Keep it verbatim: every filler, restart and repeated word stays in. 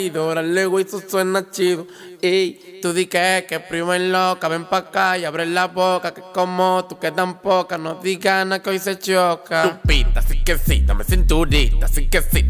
Órale, güey, eso suena chido. Ey, tú di que, que primo en loca, ven pa' acá y abre la boca, que como tú que tan poca, no digas nada que hoy se choca. Lupita, sí que sí, dame cinturita, sí que sí.